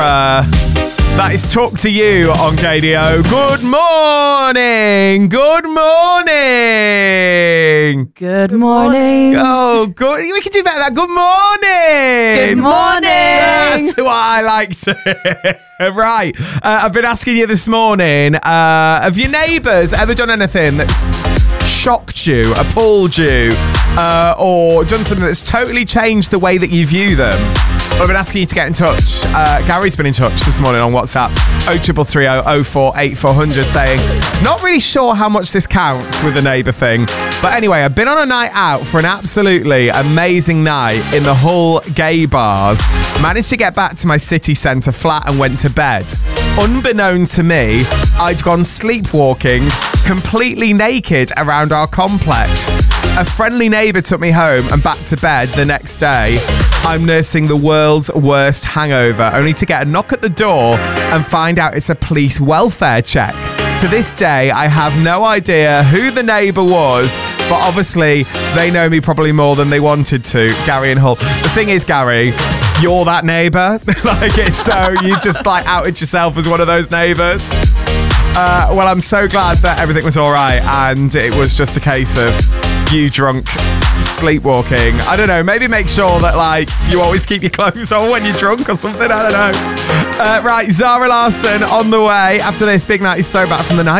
That is Talk to You on KDO. Good morning. Good morning. Good morning. Oh, good. We can do better than that. Good morning. Good morning. That's what I like to hear. Right. I've been asking you this morning, have your neighbours ever done anything that's shocked you, appalled you, or done something that's totally changed the way that you view them? I've been asking you to get in touch. Gary's been in touch this morning on WhatsApp, 0330 04 8400, saying, not really sure how much this counts with the neighbour thing. But anyway, I've been on a night out for an absolutely amazing night in the Hull gay bars. Managed to get back to my city centre flat and went to bed. Unbeknown to me, I'd gone sleepwalking completely naked around our complex. A friendly neighbour took me home and back to bed the next day. I'm nursing the world's worst hangover, only to get a knock at the door and find out it's a police welfare check. To this day, I have no idea who the neighbour was, but obviously they know me probably more than they wanted to. Gary and Hull. The thing is, Gary, you're that neighbour. So you just outed yourself as one of those neighbours. Well, I'm so glad that everything was all right and it was just a case of you drunk sleepwalking. I don't know, maybe make sure that you always keep your clothes on when you're drunk or something. I don't know. Right, Zara Larsson on the way. After this, big 90s throwback from the night.